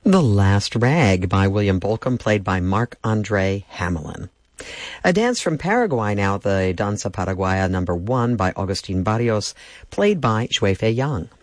The Last Rag by William Bolcom, played by Marc-Andre Hamelin. A dance from Paraguay now, the Danza Paraguaya No. 1 by Agustin Barrios, played by Xue Fei Yang.